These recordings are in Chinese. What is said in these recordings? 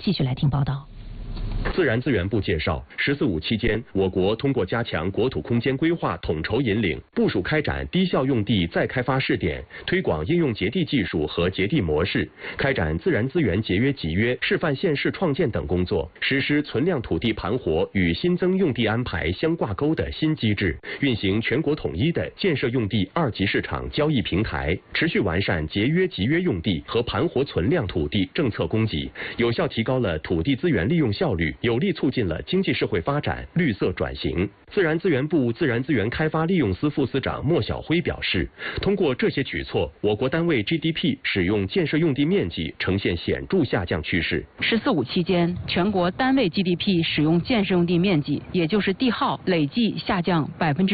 继续来听报道。 自然资源部介绍，“14·5”期间，我国通过加强国土空间规划统筹引领，部署开展低效用地再开发试点，推广应用节地技术和节地模式，开展自然资源节约集约、示范县市创建等工作，实施存量土地盘活与新增用地安排相挂钩的新机制，运行全国统一的建设用地二级市场交易平台，持续完善节约集约用地和盘活存量土地政策供给，有效提高了土地资源利用效率，有力促进了经济社会发展、绿色转型。自然资源部自然资源开发利用司副司长莫晓辉表示，通过这些举措，我国单位 GDP 使用建设用地面积呈现显著下降趋势。 “14·5”期间，全国单位 GDP 使用建设用地面积，也就是地号，累计下降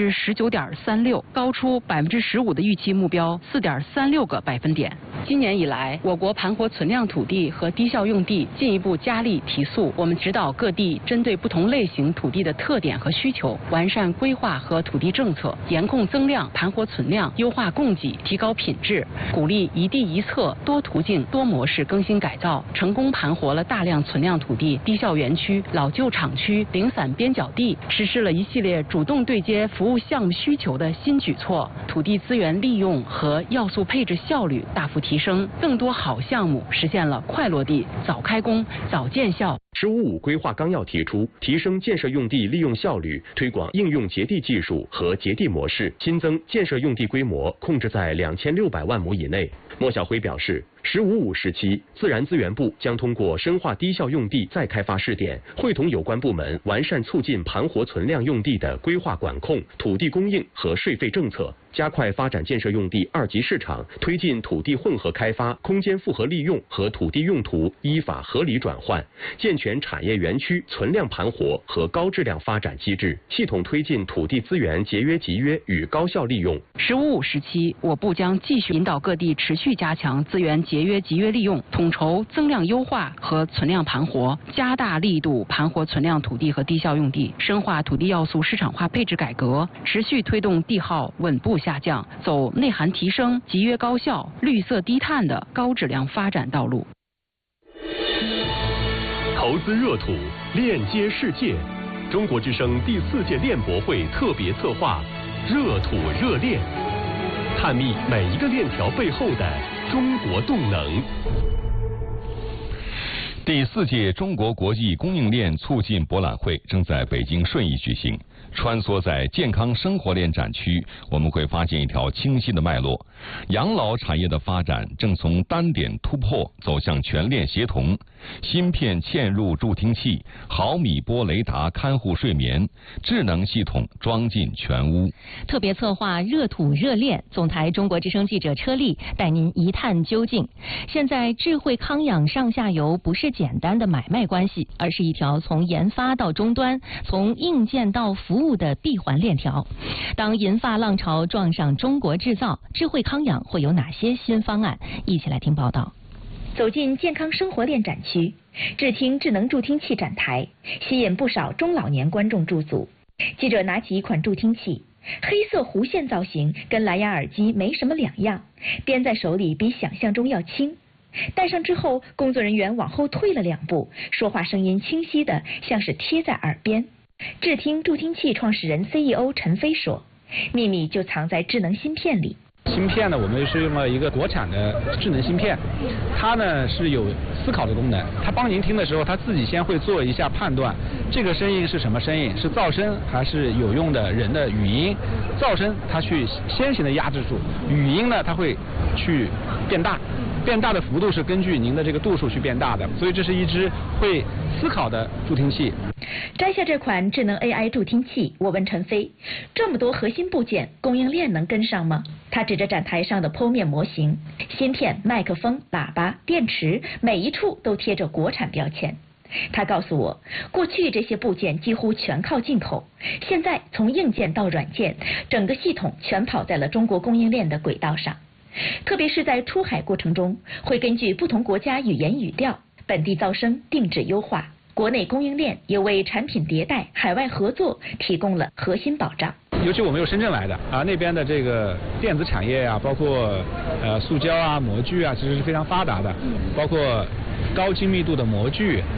19.36%，高出15%的预期目标4.36个百分点。今年以来，我国盘活存量土地和低效用地进一步加力提速。我们指导各地针对不同类型土地的特点和需求，完善规划和土地政策，严控增量、盘活存量，优化供给，提高品质，鼓励一地一策、多途径、多模式更新改造，成功盘活了大量存量土地、低效园区、老旧厂区、零散边角地，实施了一系列主动对接服务项目需求的新举措，土地资源利用和要素配置效率大幅提升，更多好项目实现了快落地、早开工、早见效。 “15·5”规划纲要提出，提升建设用地利用效率，推广应用节地技术和节地模式，新增建设用地规模控制在2600万亩以内。莫晓辉表示，“15·5”时期，自然资源部将通过深化低效用地再开发试点，会同有关部门完善促进盘活存量用地的规划管控、土地供应和税费政策，加快发展建设用地二级市场，推进土地混合开发、空间复合利用和土地用途依法合理转换，健全产业园区存量盘活和高质量发展机制，系统推进土地资源节约集约与高效利用。 “15·5”时期，我部将继续引导各地持续加强资源节约集约利用，统筹增量优化和存量盘活，加大力度盘活存量土地和低效用地，深化土地要素市场化配置改革，持续推动地号稳步下降，走内涵提升、集约高效、绿色低碳的高质量发展道路。 投资热土，链接世界。中国之声第4届链博会特别策划“热土热链”，探秘每一个链条背后的中国动能。 第4届中国国际供应链促进博览会正在北京顺义举行。穿梭在健康生活链展区，我们会发现一条清晰的脉络。养老产业的发展正从单点突破走向全链协同，芯片嵌入助听器、毫米波雷达看护睡眠，智能系统装进全屋。 特别策划热土热链，总台中国之声记者车丽带您一探究竟。现在智慧康养上下游不是简单的买卖关系，而是一条从研发到终端、从硬件到服务的闭环链条。当银发浪潮撞上中国制造，智慧康养会有哪些新方案？一起来听报道。 走进健康生活链展区，智听智能助听器展台，吸引不少中老年观众驻足。记者拿起一款助听器，黑色弧线造型跟蓝牙耳机没什么两样，掂在手里比想象中要轻。戴上之后，工作人员往后退了2步，说话声音清晰的像是贴在耳边。智听助听器创始人 CEO 陈飞说，秘密就藏在智能芯片里。 芯片呢，我们是用了一个国产的智能芯片，它呢是有思考的功能。它帮您听的时候，它自己先会做一下判断，这个声音是什么声音，是噪声还是有用的人的语音。噪声它去先行的压制住，语音呢它会去变大，变大的幅度是根据您的这个度数去变大的，所以这是一只会思考的助听器。 摘下这款智能 AI 助听器，我问陈飞，这么多核心部件，供应链能跟上吗？他指着展台上的剖面模型，芯片、麦克风、喇叭、电池，每一处都贴着国产标签。他告诉我，过去这些部件几乎全靠进口，现在从硬件到软件，整个系统全跑在了中国供应链的轨道上。特别是在出海过程中，会根据不同国家语言语调、本地噪声定制优化。国内供应链也为产品迭代、海外合作提供了核心保障。 尤其我们有深圳来的啊，那边的这个电子产业啊，包括塑胶啊、模具啊，其实是非常发达的，包括高精密度的模具。